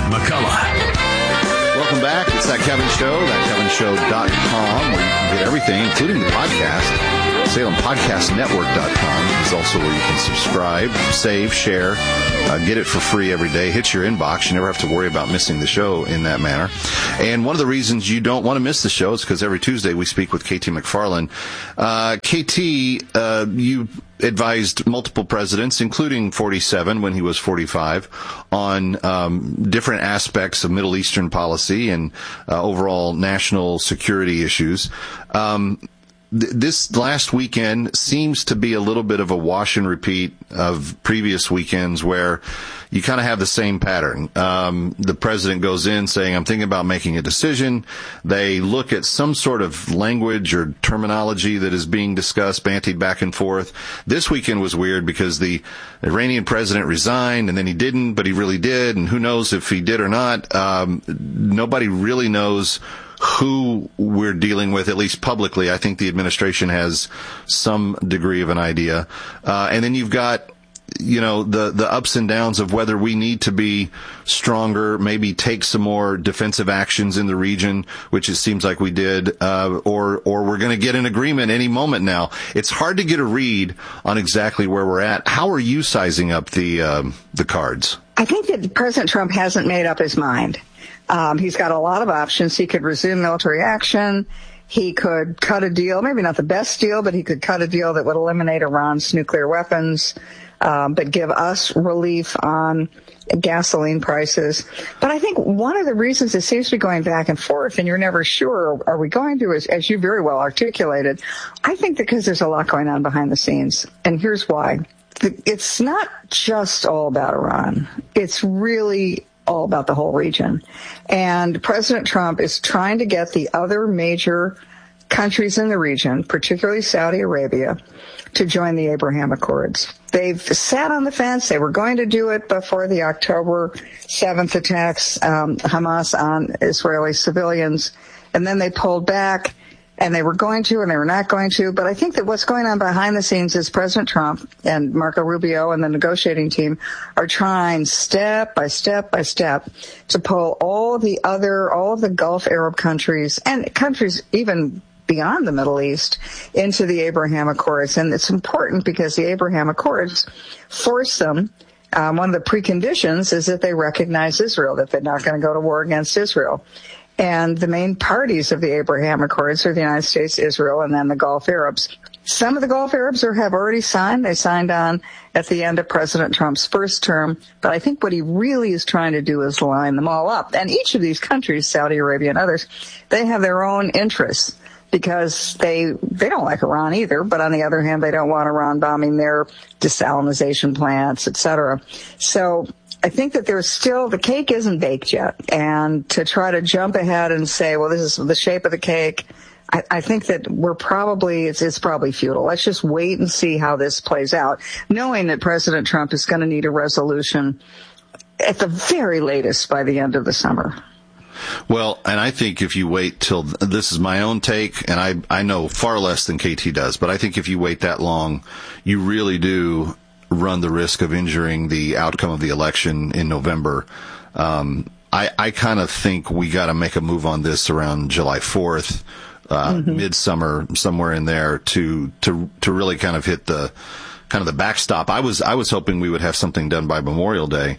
McCullough. Welcome back. It's That Kevin Show, thatkevinshow.com, where you can get everything, including the podcast. SalemPodcastNetwork.com is also where you can subscribe, save, share, get it for free every day. Hits your inbox. You never have to worry about missing the show in that manner. And one of the reasons you don't want to miss the show is because every Tuesday we speak with KT McFarland. KT, you advised multiple presidents, including 47 when he was 45, on different aspects of Middle Eastern policy and overall national security issues. This last weekend seems to be a little bit of a wash and repeat of previous weekends where you kind of have the same pattern. The president goes in saying, I'm thinking about making a decision. They look at some sort of language or terminology that is being discussed, bantied back and forth. This weekend was weird because the Iranian president resigned and then he didn't, but he really did. And who knows if he did or not. Nobody really knows who we're dealing with, at least publicly. I think the administration has some degree of an idea. And then you've got, the ups and downs of whether we need to be stronger, maybe take some more defensive actions in the region, which it seems like we did, or we're going to get an agreement any moment now. It's hard to get a read on exactly where we're at. How are you sizing up the cards? I think that President Trump hasn't made up his mind. He's got a lot of options. He could resume military action. He could cut a deal, maybe not the best deal, but he could cut a deal that would eliminate Iran's nuclear weapons, but give us relief on gasoline prices. But I think one of the reasons it seems to be going back and forth, and you're never sure, are we going to, as you very well articulated, I think because there's a lot going on behind the scenes. And here's why. It's not just all about Iran. It's really all about the whole region. And President Trump is trying to get the other major countries in the region, particularly Saudi Arabia, to join the Abraham Accords. They've sat on the fence. They were going to do it before the October 7th attacks, Hamas on Israeli civilians, and then they pulled back. And they were going to, and they were not going to. But I think that what's going on behind the scenes is President Trump and Marco Rubio and the negotiating team are trying step by step by step to pull all of the Gulf Arab countries and countries even beyond the Middle East into the Abraham Accords. And it's important because the Abraham Accords force them. One of the preconditions is that they recognize Israel, that they're not going to go to war against Israel. And the main parties of the Abraham Accords are the United States, Israel, and then the Gulf Arabs. Some of the Gulf Arabs have already signed. They signed on at the end of President Trump's first term. But I think what he really is trying to do is line them all up. And each of these countries, Saudi Arabia and others, they have their own interests because they don't like Iran either. But on the other hand, they don't want Iran bombing their desalinization plants, et cetera. So I think that there's still, the cake isn't baked yet. And to try to jump ahead and say, well, this is the shape of the cake, I think that it's probably futile. Let's just wait and see how this plays out, knowing that President Trump is going to need a resolution at the very latest by the end of the summer. Well, and I think if you wait till, this is my own take, and I know far less than KT does, but I think if you wait that long, you really do run the risk of injuring the outcome of the election in November. I kind of think we got to make a move on this around July 4th, midsummer, somewhere in there to really kind of hit the backstop. I was hoping we would have something done by Memorial Day.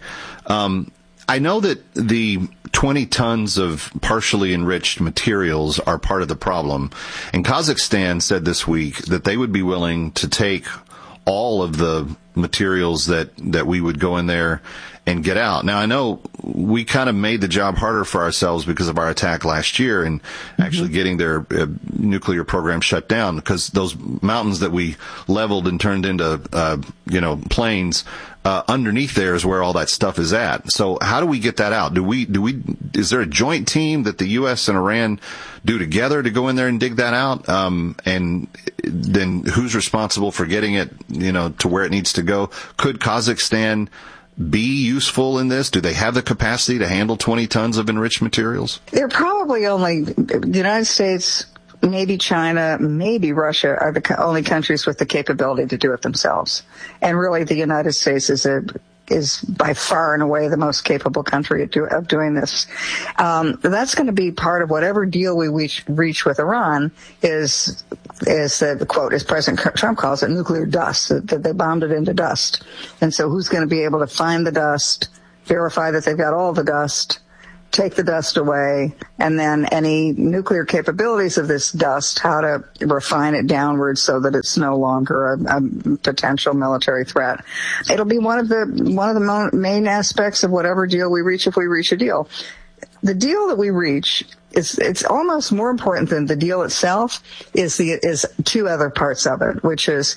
I know that the 20 tons of partially enriched materials are part of the problem. And Kazakhstan said this week that they would be willing to take all of the materials that we would go in there and get out. Now, I know we kind of made the job harder for ourselves because of our attack last year and actually getting their nuclear program shut down, because those mountains that we leveled and turned into, plains, underneath there is where all that stuff is at. So how do we get that out? Is there a joint team that the U.S. and Iran do together to go in there and dig that out? And then who's responsible for getting it, to where it needs to go? Could Kazakhstan be useful in this? Do they have the capacity to handle 20 tons of enriched materials? They're probably only the United States, maybe China, maybe Russia are the only countries with the capability to do it themselves. And really the United States is is by far and away the most capable country of doing this. That's going to be part of whatever deal we reach with Iran is the quote, as President Trump calls it, nuclear dust, that they bombed it into dust. And so who's going to be able to find the dust, verify that they've got all the dust, take the dust away, and then any nuclear capabilities of this dust, how to refine it downwards so that it's no longer a potential military threat. It'll be one of the main aspects of whatever deal we reach, if we reach a deal. The deal that we reach it's almost more important than the deal itself is two other parts of it, which is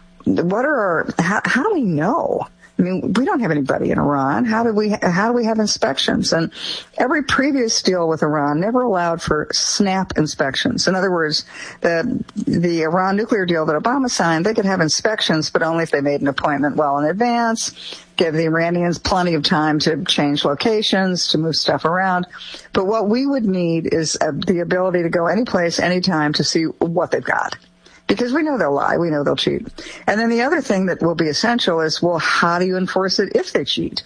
how do we know? I mean, we don't have anybody in Iran. How do we have inspections? And every previous deal with Iran never allowed for snap inspections. In other words, the Iran nuclear deal that Obama signed, they could have inspections, but only if they made an appointment well in advance, give the Iranians plenty of time to change locations, to move stuff around. But what we would need is the ability to go any place, anytime to see what they've got. Because we know they'll lie, we know they'll cheat. And then the other thing that will be essential is, well, how do you enforce it if they cheat?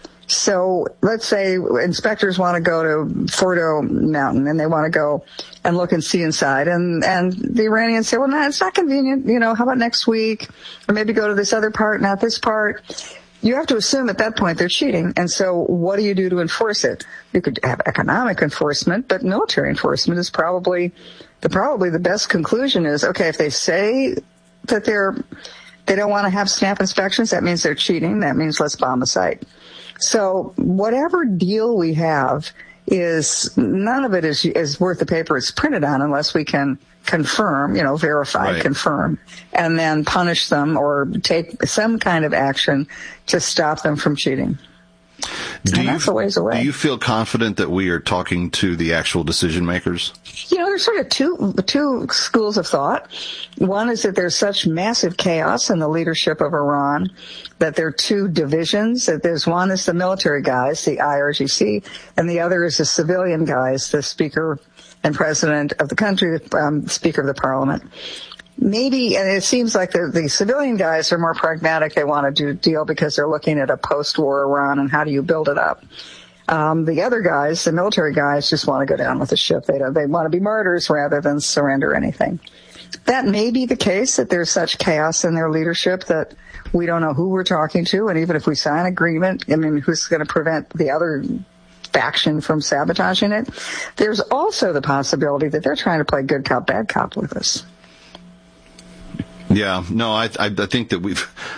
So let's say inspectors want to go to Fordo Mountain and they want to go and look and see inside. And the Iranians say, well, no, it's not convenient. How about next week? Or maybe go to this other part, not this part. You have to assume at that point they're cheating. And so what do you do to enforce it? You could have economic enforcement, but military enforcement is probably the best conclusion is, okay, if they say that they don't want to have snap inspections, that means they're cheating. That means let's bomb the site. So whatever deal we have none of it is worth the paper it's printed on unless we can confirm, verify, right. Confirm, and then punish them or take some kind of action to stop them from cheating. That's a ways away. Do you feel confident that we are talking to the actual decision makers? There's sort of two schools of thought. One is that there's such massive chaos in the leadership of Iran that there are two divisions. That there's one is the military guys, the IRGC, and the other is the civilian guys, the speaker and president of the country, the speaker of the parliament. Maybe, and it seems like the civilian guys are more pragmatic. They want to do a deal because they're looking at a post-war Iran and how do you build it up. The other guys, the military guys, just want to go down with the ship. They want to be martyrs rather than surrender anything. That may be the case, that there's such chaos in their leadership that we don't know who we're talking to. And even if we sign an agreement, who's going to prevent the other faction from sabotaging it? There's also the possibility that they're trying to play good cop, bad cop with us. Yeah, no, I think that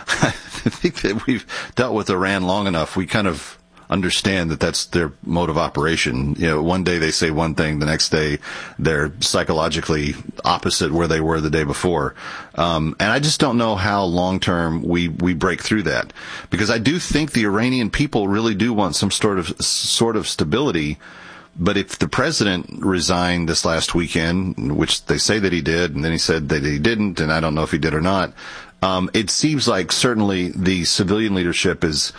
we've dealt with Iran long enough. We kind of understand that that's their mode of operation. One day they say one thing, the next day they're psychologically opposite where they were the day before. And I just don't know how long term we break through that, because I do think the Iranian people really do want some sort of stability. But if the president resigned this last weekend, which they say that he did, and then he said that he didn't, and I don't know if he did or not, it seems like certainly the civilian leadership is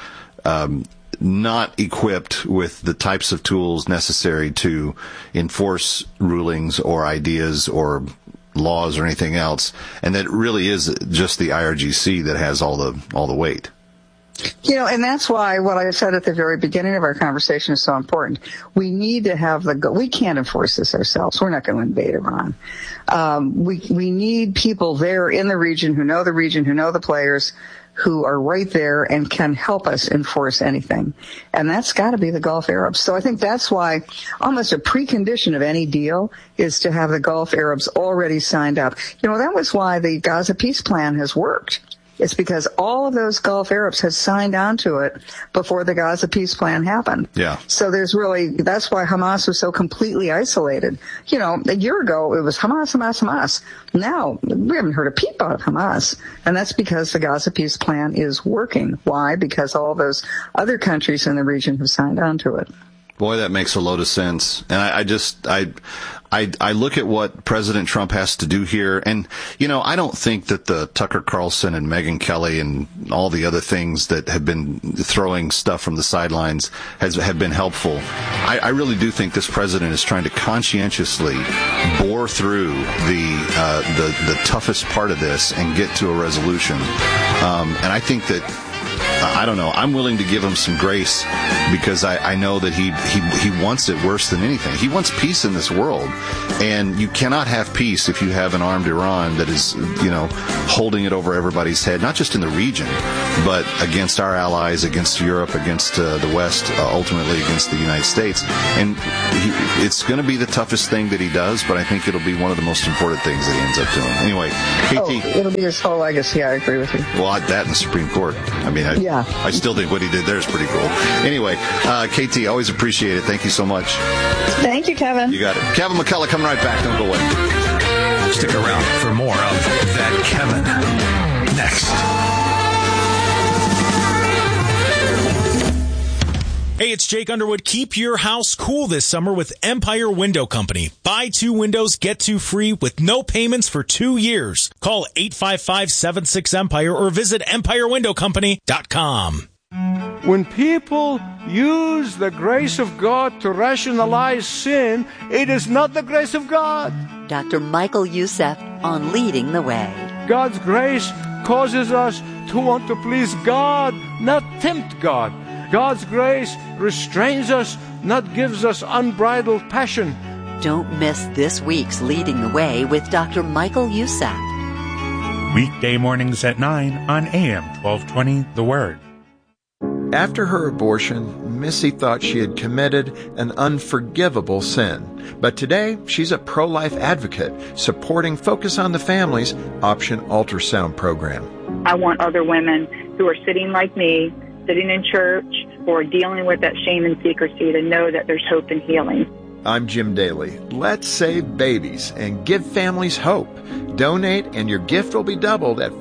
not equipped with the types of tools necessary to enforce rulings or ideas or laws or anything else, and that it really is just the IRGC that has all the weight. And that's why what I said at the very beginning of our conversation is so important. We need to have we can't enforce this ourselves. We're not going to invade Iran. We need people there in the region, who know the players, who are right there and can help us enforce anything. And that's got to be the Gulf Arabs. So I think that's why almost a precondition of any deal is to have the Gulf Arabs already signed up. That was why the Gaza peace plan has worked. It's because all of those Gulf Arabs had signed on to it before the Gaza peace plan happened. Yeah. So that's why Hamas was so completely isolated. A year ago it was Hamas. Now we haven't heard a peep out of Hamas. And that's because the Gaza peace plan is working. Why? Because all those other countries in the region have signed on to it. Boy, that makes a load of sense. And I look at what President Trump has to do here, and, I don't think that the Tucker Carlson and Megyn Kelly and all the other things that have been throwing stuff from the sidelines have been helpful. I really do think this president is trying to conscientiously bore through the toughest part of this and get to a resolution. And I think that I don't know. I'm willing to give him some grace because I know that he wants it worse than anything. He wants peace in this world, and you cannot have peace if you have an armed Iran that is, holding it over everybody's head, not just in the region, but against our allies, against Europe, against the West, ultimately against the United States. And it's going to be the toughest thing that he does, but I think it'll be one of the most important things that he ends up doing. Anyway, KT. It'll be his whole legacy. I agree with you. Well, that in the Supreme Court. I mean, I still think what he did there is pretty cool. Anyway, KT, always appreciate it. Thank you so much. Thank you, Kevin. You got it. Kevin McCullough coming right back. Don't go away. Stick around for more of That Kevin next. Hey, it's Jake Underwood. Keep your house cool this summer with Empire Window Company. Buy 2 windows, get 2 free with no payments for 2 years. Call 855-76-EMPIRE or visit EmpireWindowCompany.com. When people use the grace of God to rationalize sin, it is not the grace of God. Dr. Michael Youssef on Leading the Way. God's grace causes us to want to please God, not tempt God. God's grace restrains us, not gives us unbridled passion. Don't miss this week's Leading the Way with Dr. Michael Youssef. Weekday mornings at 9 on AM 1220 The Word. After her abortion, Missy thought she had committed an unforgivable sin. But today, she's a pro-life advocate supporting Focus on the Family's Option Ultrasound program. I want other women who are sitting like me, sitting in church, or dealing with that shame and secrecy to know that there's hope and healing. I'm Jim Daly. Let's save babies and give families hope. Donate and your gift will be doubled at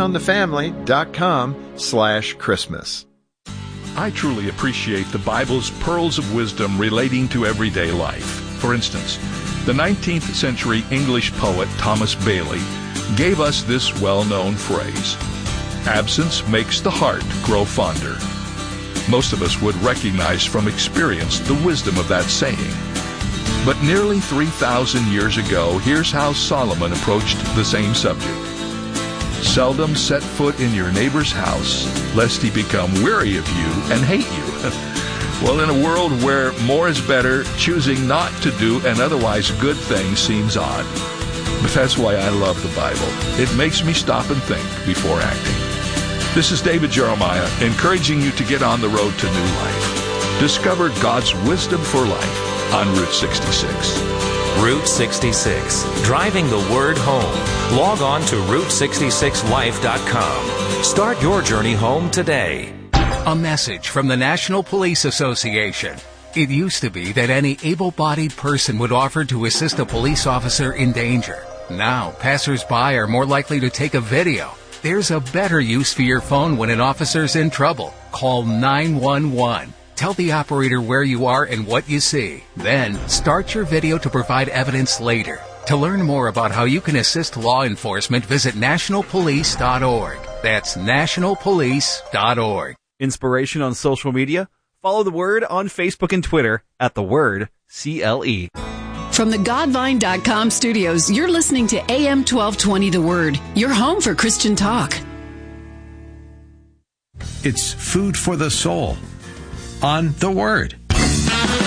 focusonthefamily.com/Christmas. I truly appreciate the Bible's pearls of wisdom relating to everyday life. For instance, the 19th century English poet Thomas Bailey gave us this well-known phrase, "Absence makes the heart grow fonder." Most of us would recognize from experience the wisdom of that saying. But nearly 3,000 years ago, here's how Solomon approached the same subject. Seldom set foot in your neighbor's house, lest he become weary of you and hate you. Well, in a world where more is better, choosing not to do an otherwise good thing seems odd. But that's why I love the Bible. It makes me stop and think before acting. This is David Jeremiah, encouraging you to get on the road to new life. Discover God's wisdom for life on Route 66. Route 66, driving the word home. Log on to Route66Life.com. Start your journey home today. A message from the National Police Association. It used to be that any able-bodied person would offer to assist a police officer in danger. Now, passers-by are more likely to take a video. There's a better use for your phone when an officer's in trouble. Call 911. Tell the operator where you are and what you see. Then, start your video to provide evidence later. To learn more about how you can assist law enforcement, visit nationalpolice.org. That's nationalpolice.org. Inspiration on social media? Follow The Word on Facebook and Twitter at The Word CLE. From the Godvine.com studios, you're listening to AM 1220 The Word, your home for Christian talk. It's food for the soul on The Word.